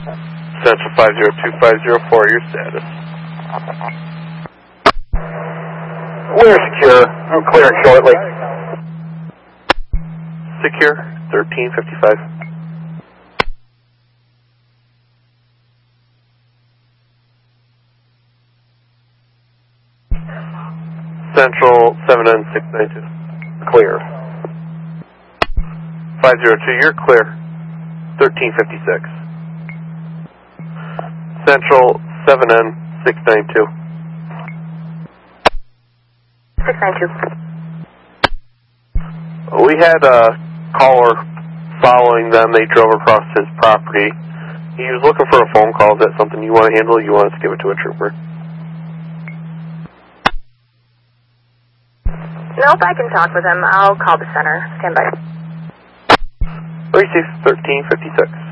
Central 502-504, your status. We're secure. I'm clearing shortly. Secure, 1355. Central 7N692. Clear. 502, you're clear. 1356. Central 7N692. 692. We had a caller following them. They drove across his property. He was looking for a phone call. Is that something you want to handle, or you want us to give it to a trooper? Nope, I can talk with him. I'll call the center. Stand by. Receive 1356.